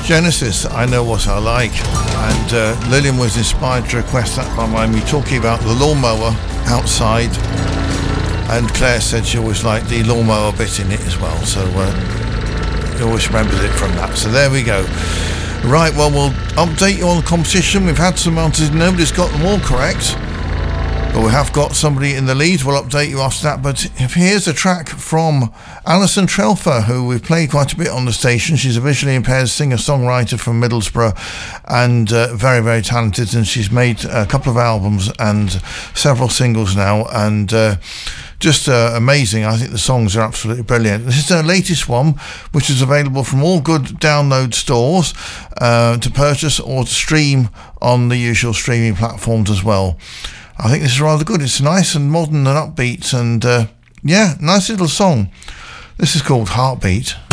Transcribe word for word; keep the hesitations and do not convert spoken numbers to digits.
Genesis, I Know What I Like, and uh, Lillian was inspired to request that by me talking about the lawnmower outside, and Claire said she always liked the lawnmower bit in it as well, so uh, she always remembers it from that. So there we go. Right, well, we'll update you on the competition. We've had some answers, nobody's got them all correct, but we have got somebody in the lead. We'll update you after that. But here's a track from Alison Trelfer, who we've played quite a bit on the station. She's a visually impaired singer-songwriter from Middlesbrough, and uh, very, very talented. And she's made a couple of albums and several singles now, and uh, just uh, amazing. I think the songs are absolutely brilliant. This is her latest one, which is available from all good download stores uh, to purchase or to stream on the usual streaming platforms as well. I think this is rather good. It's nice and modern and upbeat, and uh, yeah, nice little song. This is called Heartbeat.